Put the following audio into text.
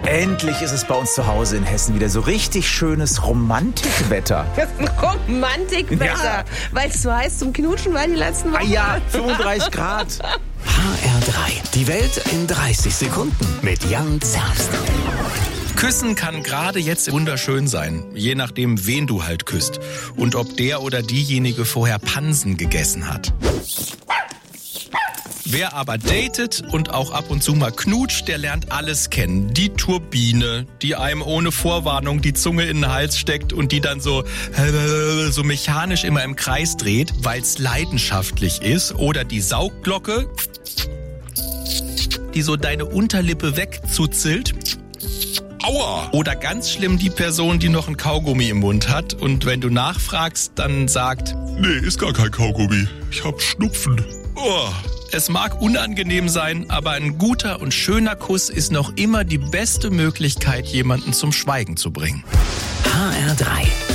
Endlich ist es bei uns zu Hause in Hessen wieder so richtig schönes Romantikwetter. Romantikwetter, Ja. weil es so heiß zum Knutschen war die letzten Wochen. Ah ja, 35 Grad. HR3. Die Welt in 30 Sekunden mit Jan Zerbst. Küssen kann gerade jetzt wunderschön sein, je nachdem, wen du halt küsst und ob der oder diejenige vorher Pansen gegessen hat. Wer aber datet und auch ab und zu mal knutscht, der lernt alles kennen. Die Turbine, die einem ohne Vorwarnung die Zunge in den Hals steckt und die dann so mechanisch immer im Kreis dreht, weil es leidenschaftlich ist. Oder die Saugglocke, die so deine Unterlippe wegzuzelt. Aua! Oder ganz schlimm die Person, die noch ein Kaugummi im Mund hat und wenn du nachfragst, dann sagt, Nee, ist gar kein Kaugummi. Ich hab Schnupfen. oh. Es mag unangenehm sein, aber ein guter und schöner Kuss ist noch immer die beste Möglichkeit, jemanden zum Schweigen zu bringen. HR3.